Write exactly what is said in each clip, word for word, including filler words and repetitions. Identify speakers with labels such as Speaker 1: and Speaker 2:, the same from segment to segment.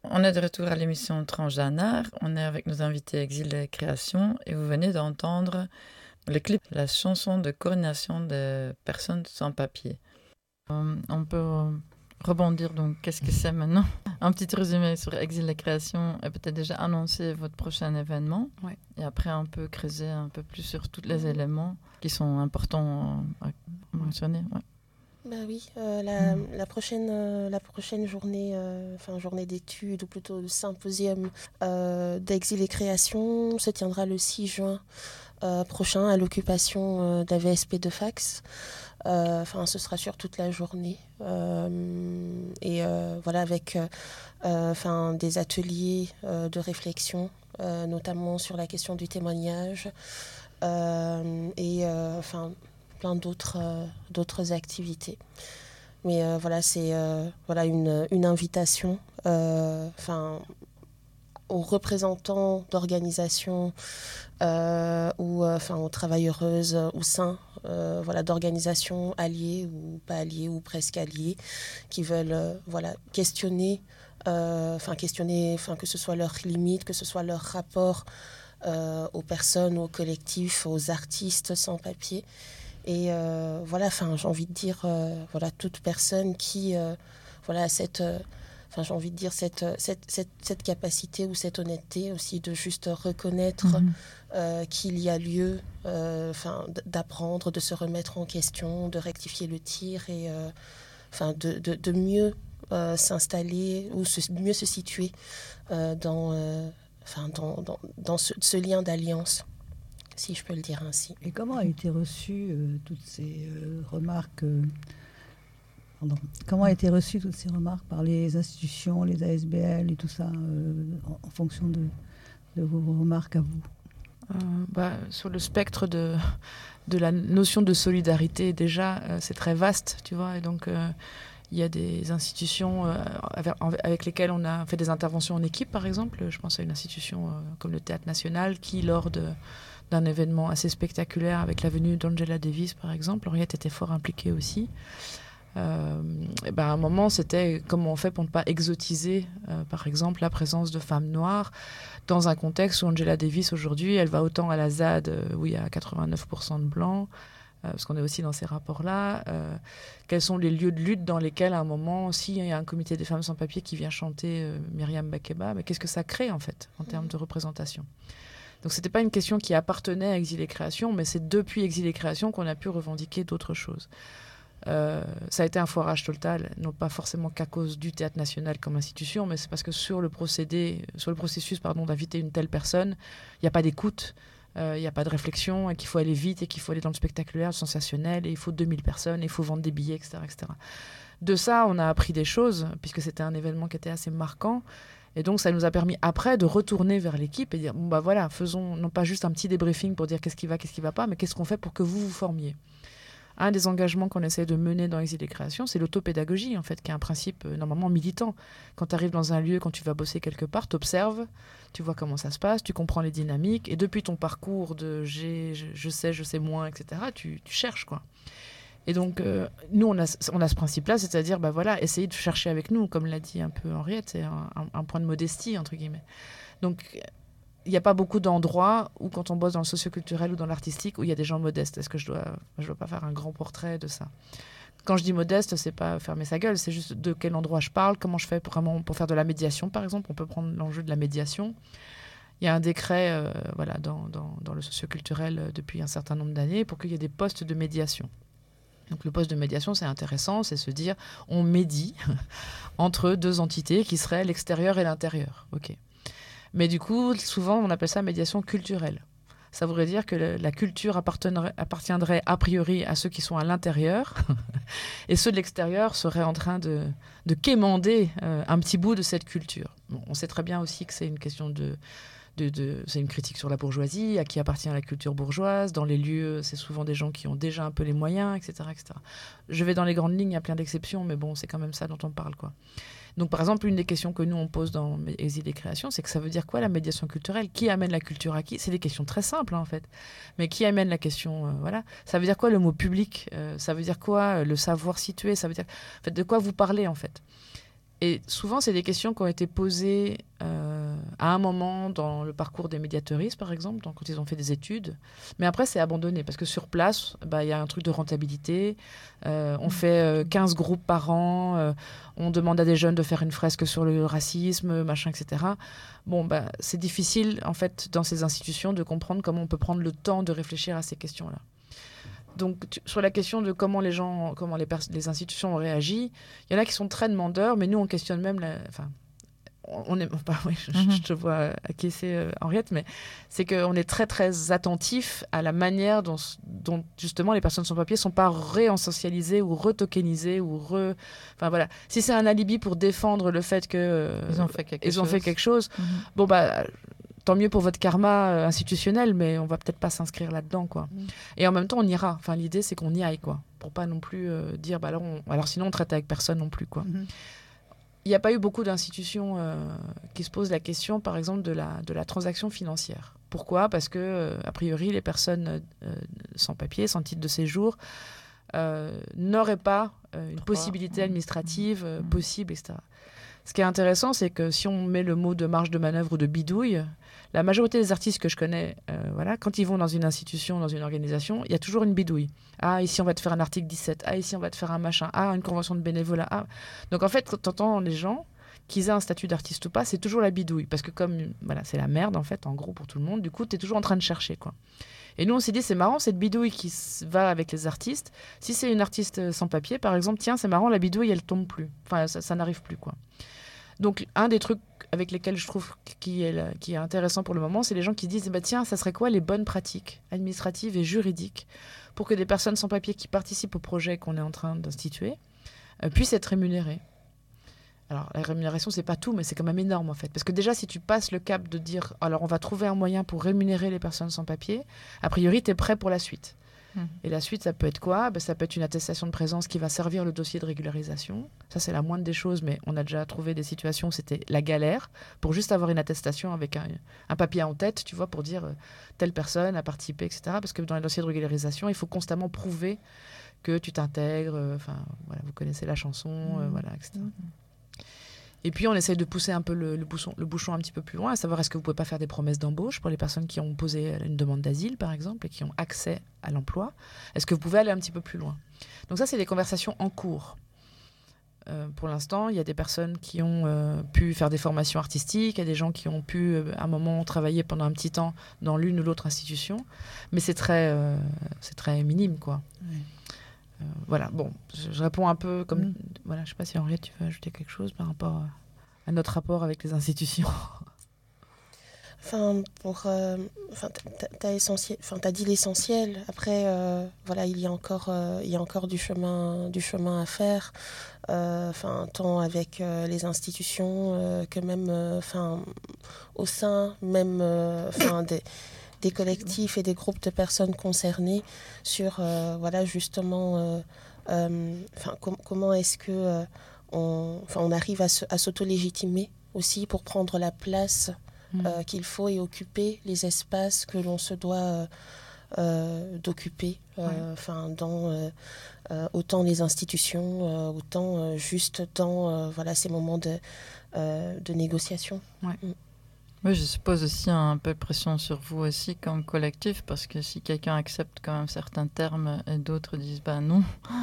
Speaker 1: On est de retour à l'émission Tranche d'un art. On est avec nos invités Exil et Création et vous venez d'entendre le clip, la chanson de coordination de personnes sans papier. Euh, on peut euh, rebondir donc, qu'est-ce que c'est maintenant? Un petit résumé sur Exil et Création et peut-être déjà annoncer votre prochain événement.
Speaker 2: Ouais.
Speaker 1: Et après, on peut creuser un peu plus sur tous les éléments qui sont importants à mentionner. Ouais.
Speaker 3: Bah oui, euh, la, mmh. la, prochaine, euh, la prochaine journée, euh, enfin journée d'études ou plutôt le symposium euh, d'Exil et Création se tiendra le six juin euh, prochain à l'occupation euh, de la V S P de Fax. Enfin, euh, ce sera sur toute la journée euh, et euh, voilà avec enfin euh, des ateliers euh, de réflexion, euh, notamment sur la question du témoignage euh, et enfin. Euh, plein d'autres, euh, d'autres activités. Mais euh, voilà, c'est euh, voilà une, une invitation euh, aux représentants d'organisations euh, ou enfin aux travailleuses au sein euh, voilà, d'organisations alliées ou pas alliées ou presque alliées qui veulent euh, voilà, questionner, enfin euh, questionner que ce soit leurs limites, que ce soit leur rapport euh, aux personnes, aux collectifs, aux artistes sans papier. Et euh, voilà, enfin, j'ai envie de dire, euh, voilà, toute personne qui, euh, voilà, cette, enfin, euh, j'ai envie de dire cette, cette, cette, cette capacité ou cette honnêteté aussi de juste reconnaître mm-hmm. euh, qu'il y a lieu, enfin, euh, d'apprendre, de se remettre en question, de rectifier le tir et, enfin, euh, de, de, de mieux euh, s'installer ou se, mieux se situer euh, dans, enfin, dans, dans, dans ce, ce lien d'alliance. Si je peux le dire ainsi.
Speaker 4: Et comment a été reçue euh, toutes ces euh, remarques euh, pardon, comment a été reçue toutes ces remarques par les institutions, les A S B L et tout ça, euh, en, en fonction de, de vos remarques à vous
Speaker 2: euh, bah, Sur le spectre de, de la notion de solidarité, déjà, euh, c'est très vaste, tu vois, et donc euh, il y a des institutions euh, avec, avec lesquelles on a fait des interventions en équipe, par exemple. Je pense à une institution euh, comme le Théâtre National qui, lors de d'un événement assez spectaculaire avec la venue d'Angela Davis, par exemple. Henriette était fort impliquée aussi. Euh, et ben à un moment, c'était comment on fait pour ne pas exotiser, euh, par exemple, la présence de femmes noires dans un contexte où Angela Davis, aujourd'hui, elle va autant à la Z A D, euh, où il y a quatre-vingt-neuf pour cent de blancs, euh, parce qu'on est aussi dans ces rapports-là. Euh, quels sont les lieux de lutte dans lesquels, à un moment, s'il y a un comité des femmes sans papier qui vient chanter euh, Myriam Makeba, mais qu'est-ce que ça crée, en fait, en termes de représentation ? Donc, ce n'était pas une question qui appartenait à Exil et Création, mais c'est depuis Exil et Création qu'on a pu revendiquer d'autres choses. Euh, ça a été un foirage total, non pas forcément qu'à cause du Théâtre National comme institution, mais c'est parce que sur le procédé, sur le processus pardon, d'inviter une telle personne, il n'y a pas d'écoute, il euh, n'y a pas de réflexion, et qu'il faut aller vite, et qu'il faut aller dans le spectaculaire, le sensationnel, et il faut deux mille personnes, et il faut vendre des billets, et cetera, et cetera. De ça, on a appris des choses, puisque c'était un événement qui était assez marquant. Et donc, ça nous a permis après de retourner vers l'équipe et dire, bon, bah voilà, faisons non pas juste un petit débriefing pour dire qu'est-ce qui va, qu'est-ce qui ne va pas, mais qu'est-ce qu'on fait pour que vous vous formiez. Un des engagements qu'on essaie de mener dans Exil et Création, c'est l'autopédagogie, en fait, qui est un principe euh, normalement militant. Quand tu arrives dans un lieu, quand tu vas bosser quelque part, tu observes, tu vois comment ça se passe, tu comprends les dynamiques, et depuis ton parcours de j'ai, je, je sais, je sais moins, et cetera, tu, tu cherches, quoi. Et donc, euh, nous, on a, on a ce principe-là, c'est-à-dire, bah voilà, essayer de chercher avec nous, comme l'a dit un peu Henriette, c'est un, un, un point de modestie, entre guillemets. Donc, il n'y a pas beaucoup d'endroits où, quand on bosse dans le socioculturel ou dans l'artistique, où il y a des gens modestes. Est-ce que je dois, je dois pas faire un grand portrait de ça ? Quand je dis modeste, c'est pas fermer sa gueule, c'est juste de quel endroit je parle, comment je fais pour, vraiment, pour faire de la médiation, par exemple. On peut prendre l'enjeu de la médiation. Il y a un décret euh, voilà, dans, dans, dans le socioculturel euh, depuis un certain nombre d'années pour qu'il y ait des postes de médiation. Donc le poste de médiation, c'est intéressant, c'est se dire on médie entre deux entités qui seraient l'extérieur et l'intérieur. Ok. Mais du coup, souvent, on appelle ça médiation culturelle. Ça voudrait dire que le, la culture appartiendrait, appartiendrait a priori à ceux qui sont à l'intérieur et ceux de l'extérieur seraient en train de, de quémander euh, un petit bout de cette culture. Bon, on sait très bien aussi que c'est une question de... De, de, c'est une critique sur la bourgeoisie, à qui appartient la culture bourgeoise. Dans les lieux, c'est souvent des gens qui ont déjà un peu les moyens, et cetera, et cetera. Je vais dans les grandes lignes, il y a plein d'exceptions, mais bon, c'est quand même ça dont on parle, quoi. Donc, par exemple, une des questions que nous, on pose dans Exil et Création, c'est que ça veut dire quoi, la médiation culturelle ? Qui amène la culture à qui ? C'est des questions très simples, hein, en fait. Mais qui amène la question, euh, voilà. Ça veut dire quoi, le mot public ? euh, Ça veut dire quoi, le savoir situé ? Ça veut dire, en fait, de quoi vous parlez, en fait ? Et souvent, c'est des questions qui ont été posées euh, à un moment dans le parcours des médiateuristes, par exemple, donc quand ils ont fait des études. Mais après, c'est abandonné parce que sur place, bah, y a un truc de rentabilité. Euh, on fait euh, quinze groupes par an. Euh, on demande à des jeunes de faire une fresque sur le racisme, machin, et cetera. Bon, bah, c'est difficile, en fait, dans ces institutions, de comprendre comment on peut prendre le temps de réfléchir à ces questions-là. Donc, tu, sur la question de comment les gens, comment les, pers- les institutions ont réagi, il y en a qui sont très demandeurs, mais nous, on questionne même la... Enfin, on est... Bah, oui, je, mm-hmm. je te vois acquiescer, euh, Henriette, mais c'est qu'on est très, très attentif à la manière dont, dont justement, les personnes sans papier ne sont pas réensocialisées ou retokenisées ou re... Enfin, voilà. Si c'est un alibi pour défendre le fait qu'ils euh,
Speaker 1: ont fait quelque
Speaker 2: ils
Speaker 1: chose,
Speaker 2: ont fait quelque chose mm-hmm. bon, bah... tant mieux pour votre karma euh, institutionnel, mais on va peut-être pas s'inscrire là-dedans, quoi. Mmh. Et en même temps, on ira. Enfin, l'idée, c'est qu'on y aille, quoi, pour pas non plus euh, dire, bah alors, on... alors sinon, on traite avec personne non plus, quoi. Mmh. Il n'y a pas eu beaucoup d'institutions euh, qui se posent la question, par exemple, de la, de la transaction financière. Pourquoi ? Parce que, euh, a priori, les personnes euh, sans papier, sans titre de séjour, euh, n'auraient pas euh, une Pourquoi ? possibilité administrative euh, mmh. possible, et cetera. Ce qui est intéressant, c'est que si on met le mot de marge de manœuvre ou de bidouille, la majorité des artistes que je connais, euh, voilà, quand ils vont dans une institution, dans une organisation, il y a toujours une bidouille. Ah, ici, on va te faire un article dix-sept. Ah, ici, on va te faire un machin. Ah, une convention de bénévolat. Ah. Donc, en fait, quand tu entends les gens, qu'ils aient un statut d'artiste ou pas, c'est toujours la bidouille. Parce que comme voilà, c'est la merde, en fait, en gros, pour tout le monde, du coup, tu es toujours en train de chercher, quoi. Et nous, on s'est dit, c'est marrant, cette bidouille qui va avec les artistes. Si c'est une artiste sans papier, par exemple, tiens, c'est marrant, la bidouille, elle tombe plus. Enfin, ça, ça n'arrive plus, quoi. Donc, un des trucs avec lesquels je trouve qui est, là, qui est intéressant pour le moment, c'est les gens qui disent, bah, tiens, ça serait quoi les bonnes pratiques administratives et juridiques pour que des personnes sans papier qui participent au projet qu'on est en train d'instituer euh, puissent être rémunérées. Alors, la rémunération, c'est pas tout, mais c'est quand même énorme, en fait. Parce que déjà, si tu passes le cap de dire, alors, on va trouver un moyen pour rémunérer les personnes sans papier, a priori, tu es prêt pour la suite. Et la suite, ça peut être quoi ? Ben, ça peut être une attestation de présence qui va servir le dossier de régularisation. Ça, c'est la moindre des choses, mais on a déjà trouvé des situations où c'était la galère pour juste avoir une attestation avec un, un papier en tête, tu vois, pour dire euh, telle personne a participé, et cetera. Parce que dans les dossiers de régularisation, il faut constamment prouver que tu t'intègres. Enfin, euh, voilà, vous connaissez la chanson, mmh. euh, voilà, et cetera. Mmh. Et puis, on essaye de pousser un peu le, le, bouchon, le bouchon un petit peu plus loin, à savoir est-ce que vous ne pouvez pas faire des promesses d'embauche pour les personnes qui ont posé une demande d'asile, par exemple, et qui ont accès à l'emploi. Est-ce que vous pouvez aller un petit peu plus loin ? Donc ça, c'est des conversations en cours. Euh, pour l'instant, il y a des personnes qui ont euh, pu faire des formations artistiques, il y a des gens qui ont pu, euh, à un moment, travailler pendant un petit temps dans l'une ou l'autre institution, mais c'est très, euh, c'est très minime, quoi. Oui. Euh, voilà, bon, je, je réponds un peu comme... Mmh. Voilà, je ne sais pas si Henriette, tu veux ajouter quelque chose par rapport à, à notre rapport avec les institutions.
Speaker 3: Enfin, pour... Euh, enfin, t'as essentiel, enfin, t'as dit l'essentiel. Après, euh, voilà, il y a encore, euh, il y a encore du chemin, du chemin à faire. Euh, enfin, tant avec euh, les institutions euh, que même, enfin, euh, au sein même, enfin, euh, des... des collectifs et des groupes de personnes concernées sur euh, voilà justement euh, euh, com- comment est-ce que euh, on, on arrive à, se, à s'auto-légitimer aussi pour prendre la place mmh. euh, qu'il faut et occuper les espaces que l'on se doit euh, euh, d'occuper euh, ouais. dans euh, euh, autant les institutions euh, autant euh, juste dans euh, voilà, ces moments de, euh, de négociation.
Speaker 2: Ouais. Mmh.
Speaker 1: Oui, je suppose aussi un peu de pression sur vous aussi comme collectif, parce que si quelqu'un accepte quand même certains termes et d'autres disent bah non,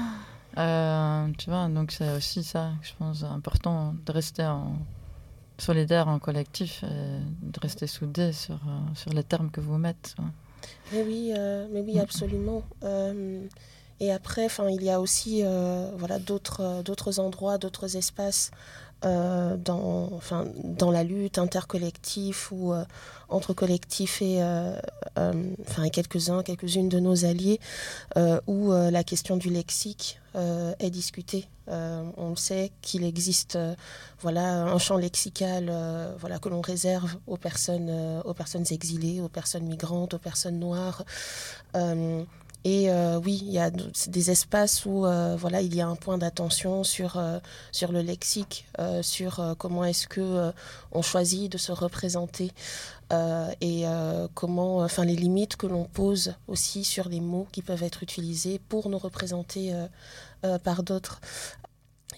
Speaker 1: euh, tu vois, donc c'est aussi ça, je pense, important de rester en solidaire en collectif et de rester soudé sur, euh, sur les termes que vous mettez. Ouais.
Speaker 3: Mais oui, euh, mais oui, absolument. Euh, et après, il y a aussi euh, voilà, d'autres, euh, d'autres endroits, d'autres espaces Euh, dans, enfin, dans la lutte intercollective ou euh, entre collectifs et, euh, euh, enfin, et quelques-uns, quelques-unes de nos alliés, euh, où euh, la question du lexique euh, est discutée. Euh, on sait qu'il existe euh, voilà, un champ lexical euh, voilà, que l'on réserve aux personnes, euh, aux personnes exilées, aux personnes migrantes, aux personnes noires. Euh, Et euh, oui, il y a des espaces où euh, voilà, il y a un point d'attention sur, euh, sur le lexique, euh, sur euh, comment est-ce que euh, on choisit de se représenter euh, et euh, comment, enfin, les limites que l'on pose aussi sur les mots qui peuvent être utilisés pour nous représenter euh, euh, par d'autres.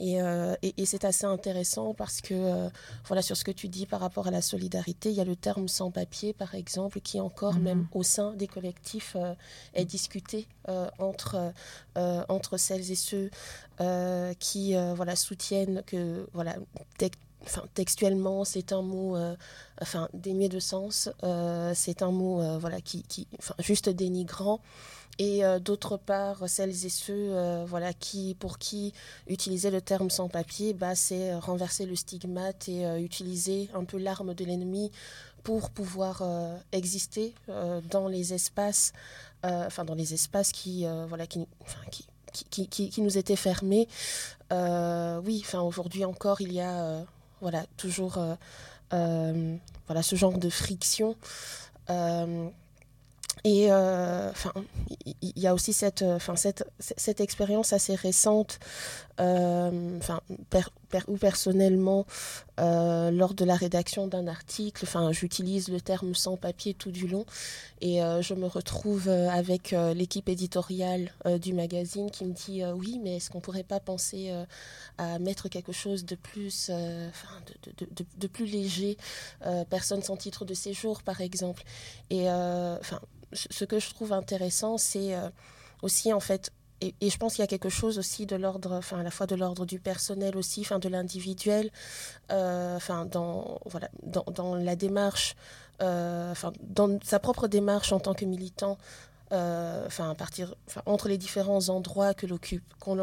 Speaker 3: Et, euh, et, et c'est assez intéressant parce que, euh, voilà, sur ce que tu dis par rapport à la solidarité, il y a le terme sans-papier, par exemple, qui encore, mmh. même au sein des collectifs, euh, est discuté euh, entre, euh, entre celles et ceux euh, qui euh, voilà, soutiennent que, voilà, tec- enfin, textuellement, c'est un mot euh, enfin, dénué de sens, euh, c'est un mot euh, voilà, qui, qui, enfin, juste dénigrant. Et euh, d'autre part, celles et ceux euh, voilà, qui, pour qui utiliser le terme sans-papier, bah, c'est renverser le stigmate et euh, utiliser un peu l'arme de l'ennemi pour pouvoir euh, exister euh, dans les espaces, euh, enfin dans les espaces qui, euh, voilà, qui, enfin, qui, qui, qui, qui nous étaient fermés. Euh, oui, enfin aujourd'hui encore, il y a euh, voilà, toujours euh, euh, voilà, ce genre de friction. Euh, Et enfin, euh, il y, y a aussi cette, enfin, cette, cette expérience assez récente, enfin, euh, per, per, ou personnellement, euh, lors de la rédaction d'un article, enfin, j'utilise le terme sans-papier tout du long, et euh, je me retrouve avec euh, l'équipe éditoriale euh, du magazine qui me dit euh, oui, mais est-ce qu'on pourrait pas penser euh, à mettre quelque chose de plus, euh, de, de, de, de plus léger, euh, personne sans titre de séjour, par exemple. Et enfin. Euh, ce que je trouve intéressant, c'est euh, aussi en fait, et, et je pense qu'il y a quelque chose aussi de l'ordre, enfin à la fois de l'ordre du personnel aussi, enfin de l'individuel, euh, enfin dans voilà, dans, dans la démarche, enfin euh, dans sa propre démarche en tant que militant, enfin euh, à partir, entre les différents endroits que l'occupe, qu'on